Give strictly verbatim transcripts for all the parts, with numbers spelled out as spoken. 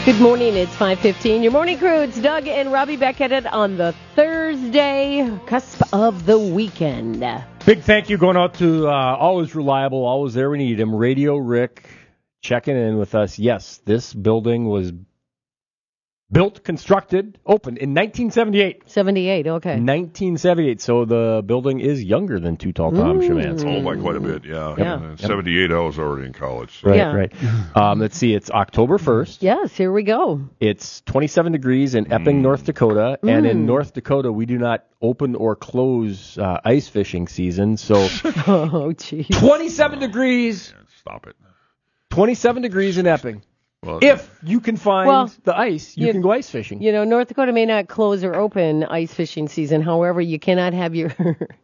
Good morning, it's five fifteen. Your morning crew, it's Doug and Robbie back at it on the Thursday, cusp of the weekend. Big thank you going out to uh, always reliable, always there we need him, Radio Rick, checking in with us. Yes, this building was built, constructed, opened in nineteen seventy-eight. seventy-eight, okay. nineteen seventy-eight, so the building is younger than Too Tall Tom Szymanski. Oh, by quite a bit, yeah. Yeah. And seventy-eight, I was already in college. So. Right, Yeah. right. Um, let's see, it's October first. Yes, here we go. It's twenty-seven degrees in Epping, North Dakota, and in North Dakota, we do not open or close uh, ice fishing season, so Oh, geez. twenty-seven degrees, Stop it. twenty-seven degrees in Epping. Well, If you can find Well, the ice, you, you- can go ice fishing. You know, North Dakota may not close or open ice fishing season. However, you cannot have your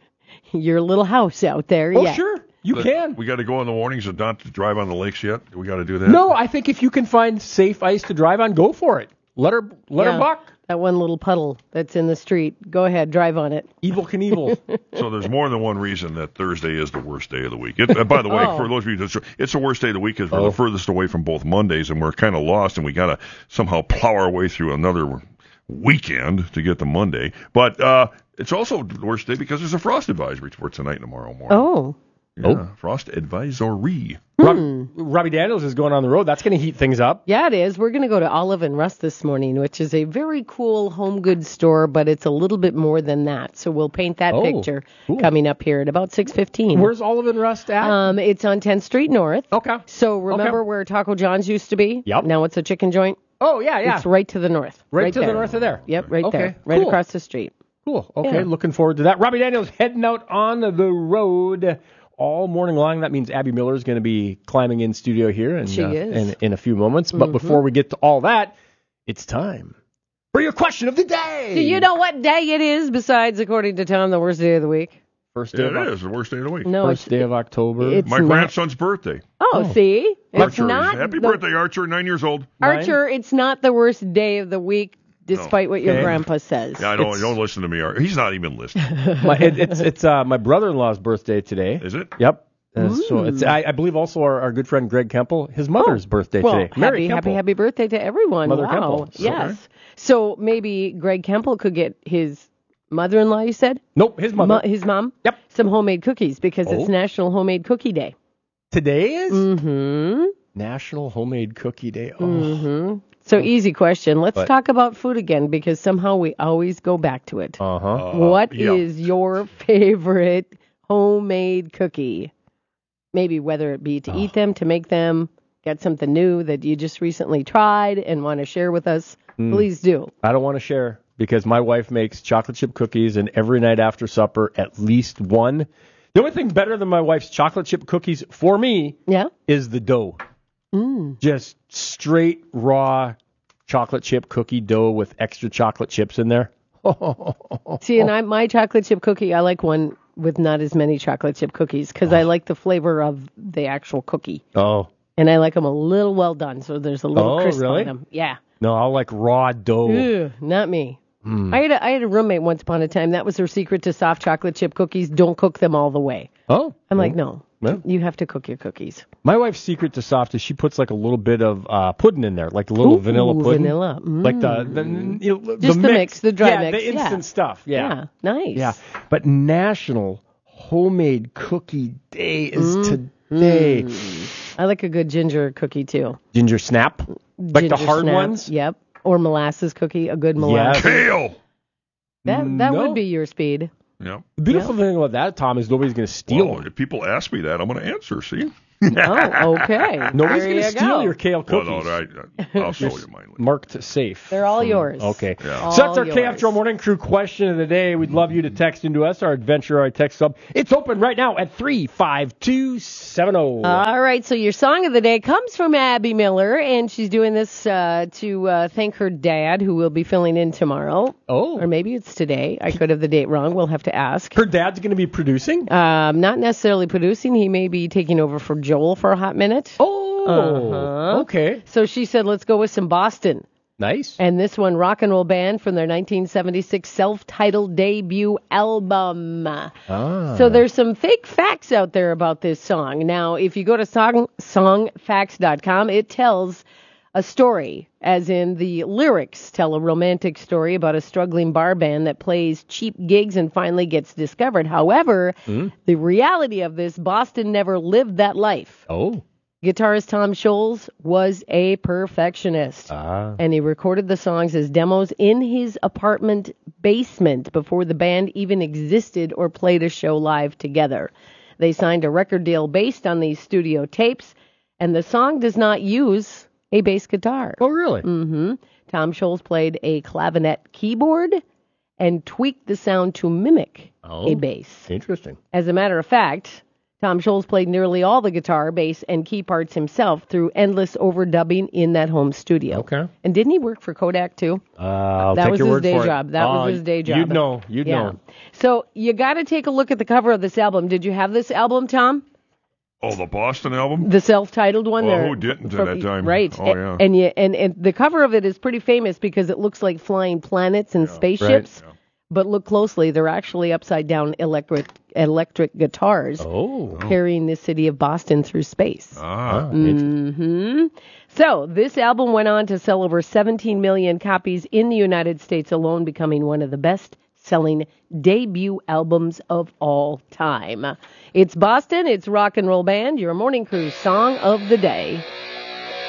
your little house out there oh, yet. sure, you but can. We got to go in the warnings and not to drive on the lakes yet? We got to do that? No, I think if you can find safe ice to drive on, go for it. Let her, let Yeah. her buck. That one little puddle that's in the street. Go ahead, drive on it. Evil Knievel. So there's more than one reason that Thursday is the worst day of the week. It, uh, by the way, Oh. for those of you, that's, it's the worst day of the week because we're Oh. the furthest away from both Mondays, and we're kind of lost, and we got to somehow plow our way through another weekend to get to Monday. But uh, it's also the worst day because there's a frost advisory for tonight and tomorrow morning. Oh. Yeah, Oh. Frost advisory. Rob, Robbie Daniels is going on the road. That's going to heat things up. Yeah, it is. We're going to go to Olive and Rust this morning, which is a very cool home goods store, but it's a little bit more than that. So we'll paint that Oh, picture cool. coming up here at about six fifteen. Where's Olive and Rust at? Um, it's on tenth Street North. okay. So remember Okay. where Taco John's used to be? Yep. Now it's a chicken joint. Oh, yeah, yeah. It's right to the north. Right to the there. north of there. Yep, right Okay, there. Right cool. across the street. Cool. Okay, Yeah. looking forward to that. Robbie Daniels heading out on the road all morning long. That means Abby Miller is going to be climbing in studio here in, She uh, is. in, in a few moments. But before we get to all that, it's time for your question of the day. Do you know what day it is besides, according to Tom, the worst day of the week? First day, Yeah, of, it Oc- is the worst day of the week. No, first it's, day of October. it's My not. grandson's birthday. Oh, see? It's Archer. not Happy the- birthday, Archer, nine years old. Archer, it's not the worst day of the week, despite what your Okay. grandpa says. Yeah, I don't, It's- don't listen to me. Ar- He's not even listening. my, it, it's it's uh, my brother-in-law's birthday today. Is it? Yep. Uh, so it's I, I believe also our, our good friend Greg Kemple, his mother's birthday Well, today. Mary happy, happy, Kemple. happy birthday to everyone. Mother wow. Kemple. Yes. So maybe Greg Kemple could get his mother-in-law, you said? Nope, his mother. Mo- his mom? Yep. Some homemade cookies because Oh. it's National Homemade Cookie Day. Today is Mm-hmm. National Homemade Cookie Day. Oh. Mm-hmm. So easy question. Let's But- talk about food again because somehow we always go back to it. Uh-huh. What is yeah. your favorite homemade cookie? Maybe whether it be to eat them, to make them, get something new that you just recently tried and want to share with us, Hmm. please do. I don't want to share because my wife makes chocolate chip cookies, and every night after supper, at least one. The only thing better than my wife's chocolate chip cookies for me Yeah? is the dough. Mm. Just straight raw chocolate chip cookie dough with extra chocolate chips in there. See, and I, my chocolate chip cookie, I like one with not as many chocolate chip cookies because I like the flavor of the actual cookie. Oh. And I like them a little well done, so there's a little Oh, crisp really? on them. Yeah. No, I like raw dough. Ew, not me. I had a, I had a roommate once upon a time. That was her secret to soft chocolate chip cookies. Don't cook them all the way. Oh. I'm like, no, Well. you have to cook your cookies. My wife's secret to soft is she puts like a little bit of uh, pudding in there, like a little Ooh, vanilla pudding. vanilla. Mm. Like the, the, you know, Just the mix, the dry yeah, mix, the yeah. instant stuff. Yeah. Yeah, nice. Yeah. But National Homemade Cookie Day is Mm-hmm. today. I like a good ginger cookie too. Ginger snap? Like the Ginger hard snap, ones? Yep. Or molasses cookie, a good molasses. Kale. That that No. would be your speed. Yeah. The beautiful thing about that, Tom, is nobody's going to steal Well, them. if people ask me that, I'm going to answer. See? Oh, okay. Nobody's There going to you steal go. your kale Well, cookies. no, I, I'll show you mine. Marked safe. They're all yours. Okay. Yeah. So that's All our K F Joe yours. Morning Crew question of the day. We'd love you to text into us, our Adventure our text sub. It's open right now at three five two seven zero. All right, so your song of the day comes from Abby Miller, and she's doing this uh, to uh, thank her dad, who will be filling in tomorrow. Oh. Or maybe it's today. I could have the date wrong. We'll have to ask. Her dad's going to be producing? Um, not necessarily producing. He may be taking over for Joel for a hot minute. Oh, Uh-huh. okay. So she said, let's go with some Boston. Nice. And this one, Rock and Roll Band from their nineteen seventy-six self-titled debut album. Ah. So there's some fake facts out there about this song. Now, if you go to song, song facts dot com, it tells A story, as in the lyrics tell a romantic story about a struggling bar band that plays cheap gigs and finally gets discovered. However, mm. the reality of this, Boston never lived that life. Oh. Guitarist Tom Scholz was a perfectionist, ah. and he recorded the songs as demos in his apartment basement before the band even existed or played a show live together. They signed a record deal based on these studio tapes, and the song does not use a bass guitar. Oh, really? Mm-hmm. Tom Scholz played a clavinet keyboard and tweaked the sound to mimic oh, a bass. Interesting. As a matter of fact, Tom Scholz played nearly all the guitar, bass, and key parts himself through endless overdubbing in that home studio. Okay. And didn't he work for Kodak, too? Uh, I'll that take was your his word day for job. it. That uh, was his day job. You'd know. You'd yeah. know. So you got to take a look at the cover of this album. Did you have this album, Tom? Oh, the Boston album? The self-titled one? Well, there, who didn't from, at that time? Right. Oh, yeah. And, you, and, and the cover of it is pretty famous because it looks like flying planets and yeah. spaceships. Right. Yeah. But look closely, they're actually upside-down electric electric guitars oh. carrying the city of Boston through space. Ah. Mm-hmm. So this album went on to sell over seventeen million copies in the United States alone, becoming one of the best-selling debut albums of all time. It's Boston, it's Rock and Roll Band, your Morning Cruise song of the day.